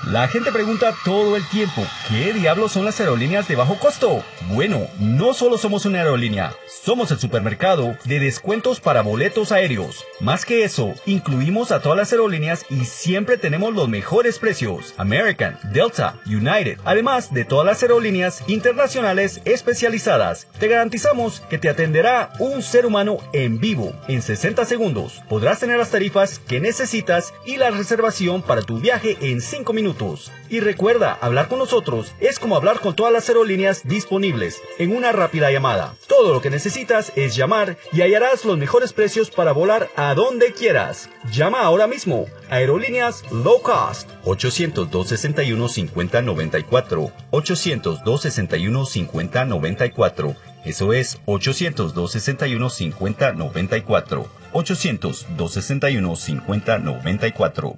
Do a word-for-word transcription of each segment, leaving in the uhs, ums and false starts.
La gente pregunta todo el tiempo, ¿qué diablos son las aerolíneas de bajo costo? Bueno, no solo somos una aerolínea, somos el supermercado de descuentos para boletos aéreos. Más que eso, incluimos a todas las aerolíneas y siempre tenemos los mejores precios. American, Delta, United, además de todas las aerolíneas internacionales especializadas. Te garantizamos que te atenderá un ser humano en vivo en sesenta segundos. Podrás tener las tarifas que necesitas y la reservación para tu viaje en cinco minutos. Y recuerda, hablar con nosotros es como hablar con todas las aerolíneas disponibles en una rápida llamada. Todo lo que necesitas es llamar y hallarás los mejores precios para volar a donde quieras. Llama ahora mismo a Aerolíneas Low Cost ochocientos, dos sesenta y uno, cincuenta noventa y cuatro ochocientos, dos sesenta y uno, cincuenta noventa y cuatro. Eso es ochocientos, dos sesenta y uno, cincuenta noventa y cuatro ochocientos, dos sesenta y uno, cincuenta noventa y cuatro.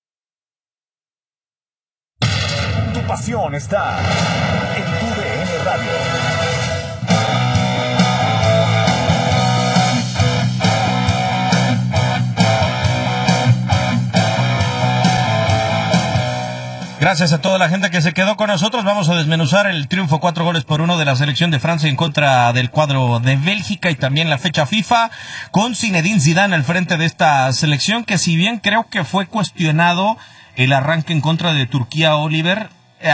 Tu pasión está en tu D N Radio. Gracias a toda la gente que se quedó con nosotros. Vamos a desmenuzar el triunfo cuatro goles por uno de la selección de Francia en contra del cuadro de Bélgica y también la fecha FIFA con Zinedine Zidane al frente de esta selección, que si bien creo que fue cuestionado el arranque en contra de Turquía, Oliver,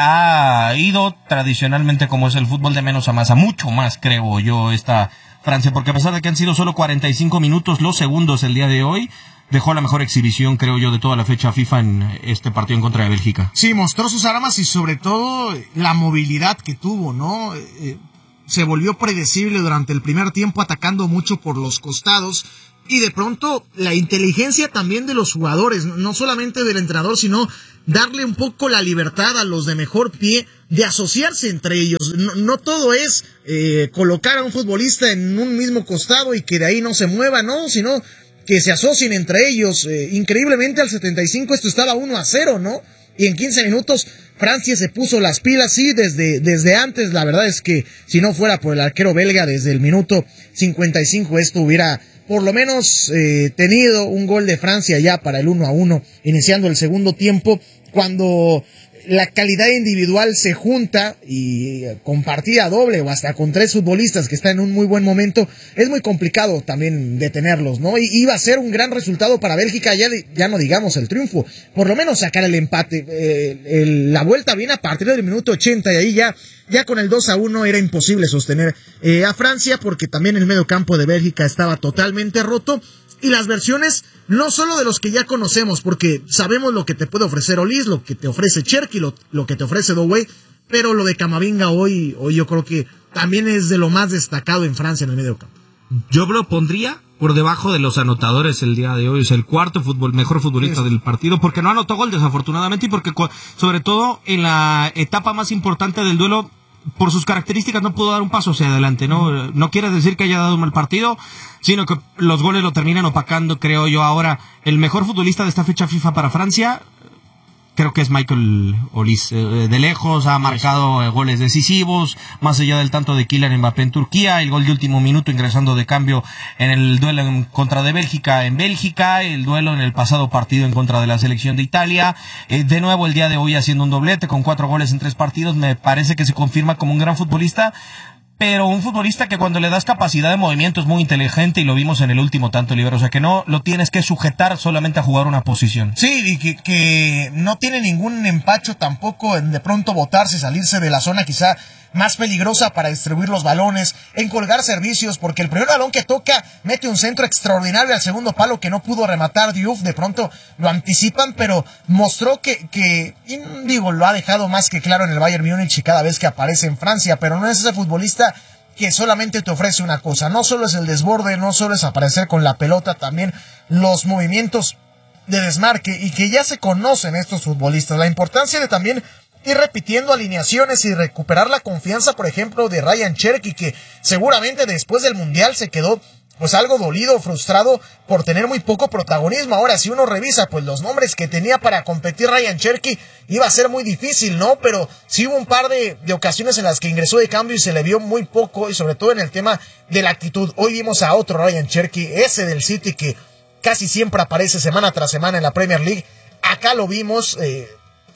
ha ido tradicionalmente, como es el fútbol, de menos a más, a mucho más, creo yo, esta Francia, porque a pesar de que han sido solo cuarenta y cinco minutos los segundos el día de hoy, dejó la mejor exhibición, creo yo, de toda la fecha FIFA en este partido en contra de Bélgica. Sí, mostró sus armas y sobre todo la movilidad que tuvo, ¿no? Eh, se volvió predecible durante el primer tiempo, atacando mucho por los costados. Y de pronto la inteligencia también de los jugadores, no solamente del entrenador, sino darle un poco la libertad a los de mejor pie de asociarse entre ellos. No, no todo es eh, colocar a un futbolista en un mismo costado y que de ahí no se mueva, no, sino que se asocien entre ellos. Eh, increíblemente al setenta y cinco esto estaba uno a cero, ¿no? Y en quince minutos Francia se puso las pilas, sí, desde, desde antes. La verdad es que si no fuera por el arquero belga, desde el minuto cincuenta y cinco esto hubiera por lo menos eh, tenido un gol de Francia ya para el uno a uno, iniciando el segundo tiempo, cuando la calidad individual se junta y con partida doble o hasta con tres futbolistas que están en un muy buen momento, es muy complicado también detenerlos, ¿no? Y iba a ser un gran resultado para Bélgica, ya, ya no digamos el triunfo, por lo menos sacar el empate. Eh, el, la vuelta viene a partir del minuto ochenta y ahí ya, ya con el dos a uno era imposible sostener eh, a Francia, porque también el medio campo de Bélgica estaba totalmente roto. Y las versiones, no solo de los que ya conocemos, porque sabemos lo que te puede ofrecer Olis, lo que te ofrece Cherki, lo, lo que te ofrece Doué, pero lo de Camavinga hoy, hoy yo creo que también es de lo más destacado en Francia en el medio campo. Yo lo pondría por debajo de los anotadores el día de hoy, es el cuarto fútbol, mejor futbolista sí. del partido, porque no anotó gol desafortunadamente y porque sobre todo en la etapa más importante del duelo, por sus características no pudo dar un paso hacia adelante, ¿no? No quiere decir que haya dado un mal partido, sino que los goles lo terminan opacando, creo yo. Ahora, el mejor futbolista de esta fecha FIFA para Francia, creo que es Michael Olise. De lejos ha marcado goles decisivos, más allá del tanto de Kylian Mbappé en Turquía, el gol de último minuto ingresando de cambio en el duelo en contra de Bélgica en Bélgica, el duelo en el pasado partido en contra de la selección de Italia, eh, de nuevo el día de hoy haciendo un doblete con cuatro goles en tres partidos. Me parece que se confirma como un gran futbolista, pero un futbolista que cuando le das capacidad de movimiento es muy inteligente, y lo vimos en el último tanto libre, o sea que no lo tienes que sujetar solamente a jugar una posición. Sí, y que, que no tiene ningún empacho tampoco en de pronto botarse, salirse de la zona quizá más peligrosa para distribuir los balones, en colgar servicios, porque el primer balón que toca mete un centro extraordinario al segundo palo que no pudo rematar Diouf, de pronto lo anticipan, pero mostró que, que digo, lo ha dejado más que claro en el Bayern Múnich y cada vez que aparece en Francia, pero no es ese futbolista que solamente te ofrece una cosa, no solo es el desborde, no solo es aparecer con la pelota, también los movimientos de desmarque, y que ya se conocen estos futbolistas, la importancia de también ir repitiendo alineaciones y recuperar la confianza, por ejemplo, de Ryan Cherki, que seguramente después del Mundial se quedó pues algo dolido, frustrado por tener muy poco protagonismo. Ahora, si uno revisa pues los nombres que tenía para competir Ryan Cherki, iba a ser muy difícil, ¿no? Pero sí hubo un par de, de ocasiones en las que ingresó de cambio y se le vio muy poco, y sobre todo en el tema de la actitud. Hoy vimos a otro Ryan Cherki, ese del City que casi siempre aparece semana tras semana en la Premier League. Acá lo vimos, eh,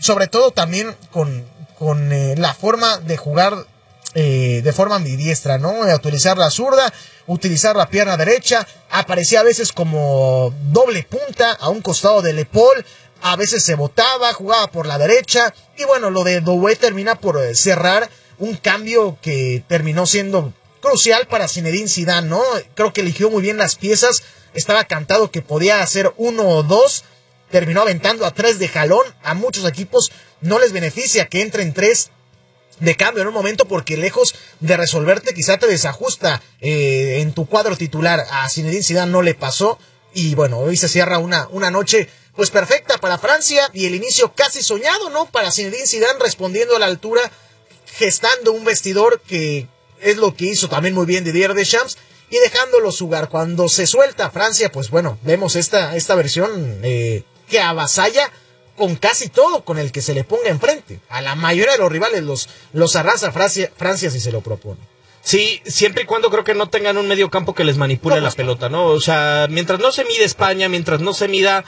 sobre todo también con, con eh, la forma de jugar eh, de forma ambidiestra, ¿no? De utilizar la zurda, utilizar la pierna derecha, aparecía a veces como doble punta a un costado de Le Paul, a veces se botaba, jugaba por la derecha, y bueno, lo de Doué termina por cerrar un cambio que terminó siendo crucial para Zinedine Zidane, ¿no? Creo que eligió muy bien las piezas, estaba cantado que podía hacer uno o dos, terminó aventando a tres de jalón. A muchos equipos no les beneficia que entren tres de cambio en un momento, porque lejos de resolverte quizá te desajusta eh, en tu cuadro titular. A Zinedine Zidane no le pasó, y bueno, hoy se cierra una, una noche pues perfecta para Francia, y el inicio casi soñado, ¿no? Para Zinedine Zidane, respondiendo a la altura, gestando un vestidor, que es lo que hizo también muy bien Didier Deschamps, y dejándolos jugar. Cuando se suelta Francia, pues bueno, vemos esta, esta versión eh, que avasalla con casi todo con el que se le ponga enfrente. A la mayoría de los rivales los, los arrasa Francia, Francia si se lo propone. Sí, siempre y cuando creo que no tengan un medio campo que les manipule la pelota, ¿no? O sea, mientras no se mide España, mientras no se mida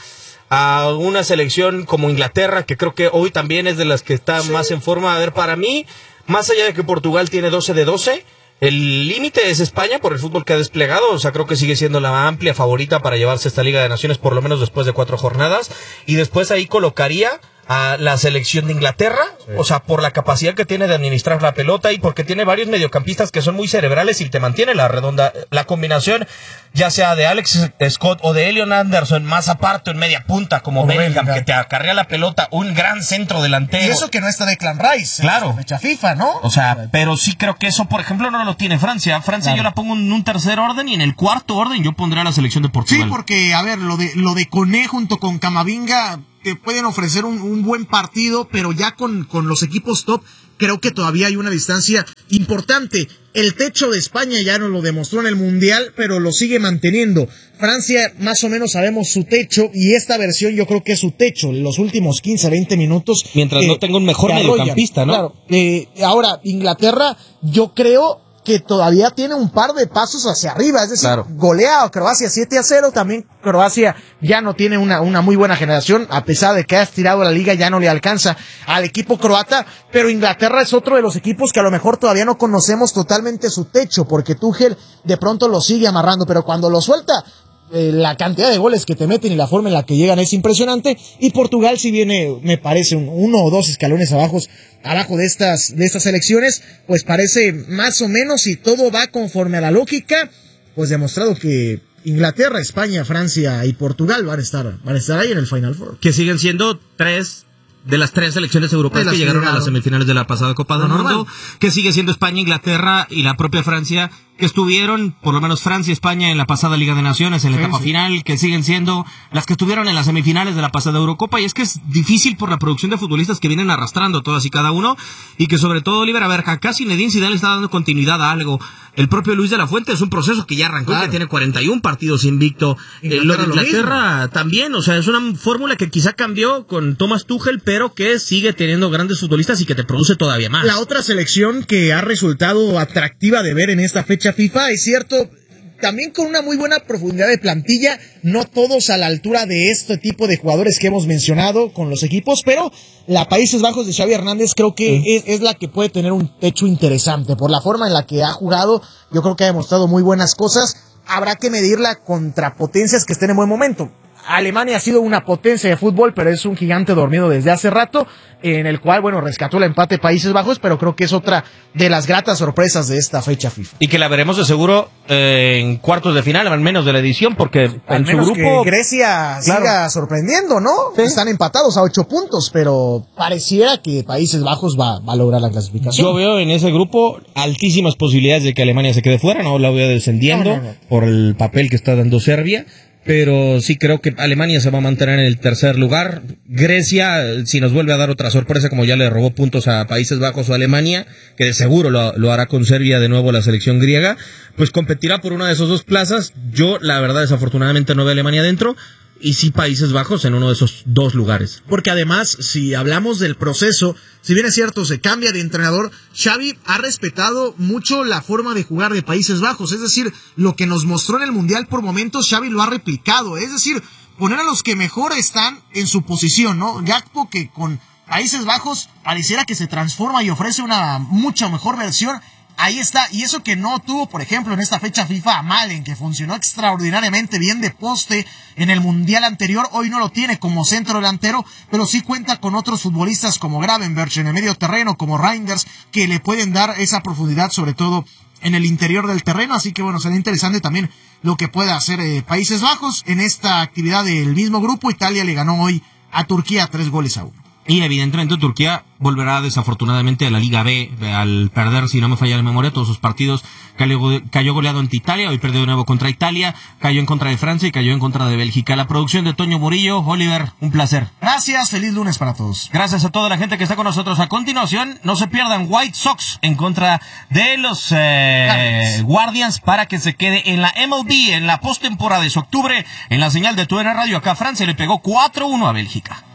a una selección como Inglaterra, que creo que hoy también es de las que está sí. más en forma. A ver, para mí, más allá de que Portugal tiene doce de doce, el límite es España por el fútbol que ha desplegado. O sea, creo que sigue siendo la amplia favorita para llevarse esta Liga de Naciones, por lo menos después de cuatro jornadas. Y después ahí colocaría a la selección de Inglaterra, sí. o sea, por la capacidad que tiene de administrar la pelota, y porque tiene varios mediocampistas que son muy cerebrales y te mantiene la redonda, la combinación, ya sea de Alex Scott o de Elliot Anderson, más aparte en media punta como, como Bellingham, que te acarrea la pelota, un gran centro delantero. Y eso que no está Declan Rice, claro, fecha FIFA, ¿no? O sea, pero sí creo que eso, por ejemplo, no lo tiene Francia. Francia claro. yo la pongo en un tercer orden, y en el cuarto orden yo pondré a la selección de Portugal. Sí, porque, a ver, lo de, lo de Koné junto con Camavinga te pueden ofrecer un, un buen partido, pero ya con, con los equipos top creo que todavía hay una distancia importante. El techo de España ya nos lo demostró en el Mundial, pero lo sigue manteniendo. Francia, más o menos sabemos su techo, y esta versión yo creo que es su techo, los últimos quince a veinte minutos. Mientras eh, no tenga un mejor mediocampista, ¿no? Claro. Eh, ahora, Inglaterra, yo creo que todavía tiene un par de pasos hacia arriba, es decir, claro. golea a Croacia siete a cero, también Croacia ya no tiene una, una muy buena generación, a pesar de que ha estirado la liga, ya no le alcanza al equipo croata, pero Inglaterra es otro de los equipos que a lo mejor todavía no conocemos totalmente su techo, porque Tuchel de pronto lo sigue amarrando, pero cuando lo suelta, eh, la cantidad de goles que te meten y la forma en la que llegan es impresionante. Y Portugal si viene, me parece, un, uno o dos escalones abajo, abajo de estas, de estas elecciones, pues parece más o menos, si todo va conforme a la lógica, pues demostrado que Inglaterra, España, Francia y Portugal van a estar, van a estar ahí en el Final Four. Que siguen siendo tres de las tres selecciones europeas que llegaron a las semifinales de la pasada Copa del Mundo, que sigue siendo España, Inglaterra y la propia Francia, que estuvieron, por lo menos Francia y España, en la pasada Liga de Naciones, en la sí, etapa sí. final, que siguen siendo las que estuvieron en las semifinales de la pasada Eurocopa. Y es que es difícil por la producción de futbolistas que vienen arrastrando todas y cada uno, y que sobre todo, Oliver, a ver, acá Zinedine Zidane le está dando continuidad a algo. El propio Luis de la Fuente es un proceso que ya arrancó, claro. que tiene cuarenta y uno partidos invicto. Eh, lo de Inglaterra lo también, o sea, es una fórmula que quizá cambió con Thomas Tuchel, pero que sigue teniendo grandes futbolistas y que te produce todavía más. La otra selección que ha resultado atractiva de ver en esta fecha FIFA, es cierto, también con una muy buena profundidad de plantilla, no todos a la altura de este tipo de jugadores que hemos mencionado con los equipos, pero la Países Bajos de Xavi Hernández creo que sí. es, es la que puede tener un techo interesante, por la forma en la que ha jugado. Yo creo que ha demostrado muy buenas cosas. Habrá que medirla contra potencias que estén en buen momento. Alemania ha sido una potencia de fútbol, pero es un gigante dormido desde hace rato, en el cual, bueno, rescató el empate Países Bajos, pero creo que es otra de las gratas sorpresas de esta fecha FIFA. Y que la veremos de seguro eh, en cuartos de final, al menos de la edición, porque sí, en su grupo... que Grecia claro. siga sorprendiendo, ¿no? ¿Sí? Están empatados a ocho puntos, pero pareciera que Países Bajos va, va a lograr la clasificación. Yo veo en ese grupo altísimas posibilidades de que Alemania se quede fuera, no la veo descendiendo no, no, no. por el papel que está dando Serbia. Pero sí creo que Alemania se va a mantener en el tercer lugar. Grecia, si nos vuelve a dar otra sorpresa, como ya le robó puntos a Países Bajos o Alemania, que de seguro lo, lo hará con Serbia de nuevo la selección griega, pues competirá por una de esas dos plazas. Yo, la verdad, desafortunadamente no veo a Alemania dentro, y sí Países Bajos en uno de esos dos lugares. Porque además, si hablamos del proceso, si bien es cierto, se cambia de entrenador, Xavi ha respetado mucho la forma de jugar de Países Bajos. Es decir, lo que nos mostró en el Mundial por momentos, Xavi lo ha replicado. Es decir, poner a los que mejor están en su posición, ¿no? Gakpo, que con Países Bajos pareciera que se transforma y ofrece una mucho mejor versión. Ahí está, y eso que no tuvo, por ejemplo, en esta fecha FIFA a Malen, que funcionó extraordinariamente bien de poste en el Mundial anterior, hoy no lo tiene como centro delantero, pero sí cuenta con otros futbolistas como Gravenberch en el medio terreno, como Reinders, que le pueden dar esa profundidad, sobre todo en el interior del terreno, así que bueno, será interesante también lo que pueda hacer eh, Países Bajos en esta actividad del mismo grupo. Italia le ganó hoy a Turquía tres goles a uno. Y evidentemente Turquía volverá desafortunadamente a la Liga B al perder, si no me falla la memoria, todos sus partidos. Cayó, cayó goleado ante Italia, hoy perdió de nuevo contra Italia, cayó en contra de Francia y cayó en contra de Bélgica. La producción de Toño Murillo. Oliver, un placer. Gracias, feliz lunes para todos. Gracias a toda la gente que está con nosotros. A continuación, no se pierdan White Sox en contra de los eh, Guardians para que se quede en la M L B en la postemporada de octubre en la señal de Tu D N Radio. Acá Francia le pegó cuatro uno a Bélgica.